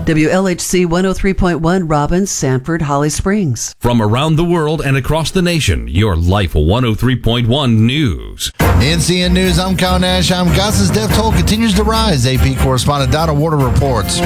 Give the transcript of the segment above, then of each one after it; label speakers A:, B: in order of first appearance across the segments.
A: WLHC 103.1 Robbins, Sanford, Holly Springs.
B: From around the world and across the nation, your Life 103.1 News.
C: NCN News, I'm Kyle Nash. Gaza's death toll continues to rise. AP correspondent Donna Warder reports.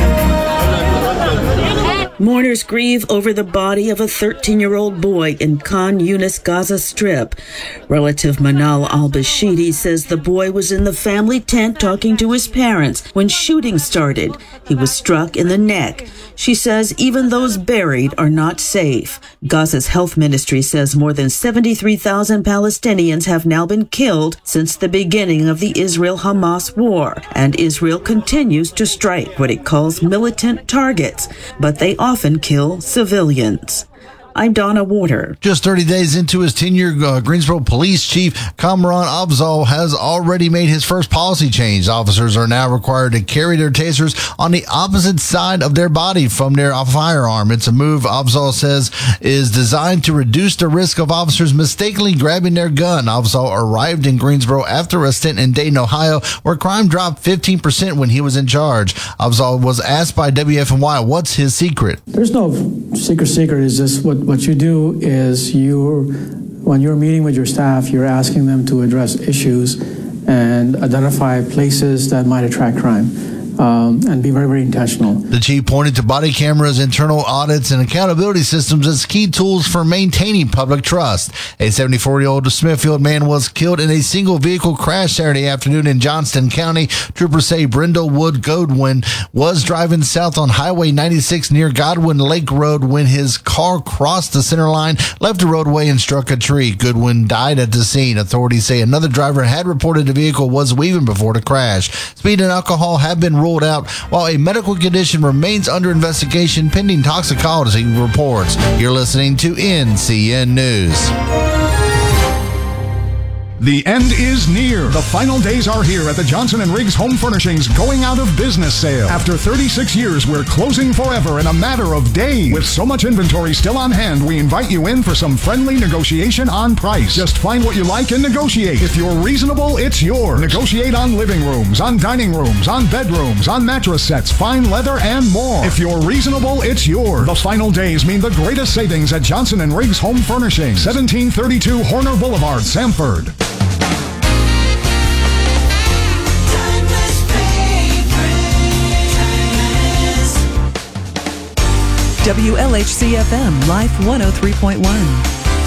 D: Mourners grieve over the body of a 13-year-old boy in Khan Yunis, Gaza Strip. Relative Manal al-Bashidi says the boy was in the family tent talking to his parents when shooting started. He was struck in the neck. She says even those buried are not safe. Gaza's health ministry says more than 73,000 Palestinians have now been killed since the beginning of the Israel-Hamas war, and Israel continues to strike what it calls militant targets, but they often kill civilians. I'm Donna Warder.
C: Just 30 days into his tenure, Greensboro Police Chief Kamran Afzal has already made his first policy change. Officers are now required to carry their tasers on the opposite side of their body from their firearm. It's a move Afzal says is designed to reduce the risk of officers mistakenly grabbing their gun. Afzal arrived in Greensboro after a stint in Dayton, Ohio, where crime dropped 15% when he was in charge. Afzal was asked by WFNY what's his secret.
E: There's no secret. It's just what you do is when you're meeting with your staff, you're asking them to address issues and identify places that might attract crime. And be very, very intentional.
C: The chief pointed to body cameras, internal audits, and accountability systems as key tools for maintaining public trust. A 74-year-old Smithfield man was killed in a single vehicle crash Saturday afternoon in Johnston County. Troopers say Brindlewood Godwin was driving south on Highway 96 near Godwin Lake Road when his car crossed the center line, left the roadway, and struck a tree. Goodwin died at the scene. Authorities say another driver had reported the vehicle was weaving before the crash. Speed and alcohol have been ruled out, while a medical condition remains under investigation pending toxicology reports. You're listening to NCN News.
F: The end is near. The final days are here at the Johnson & Riggs Home Furnishings going out of business sale. After 36 years, we're closing forever in a matter of days. With so much inventory still on hand, we invite you in for some friendly negotiation on price. Just find what you like and negotiate. If you're reasonable, it's yours. Negotiate on living rooms, on dining rooms, on bedrooms, on mattress sets, fine leather, and more. If you're reasonable, it's yours. The final days mean the greatest savings at Johnson & Riggs Home Furnishings, 1732 Horner Boulevard, Sanford.
A: WLHC FM, Life 103.1.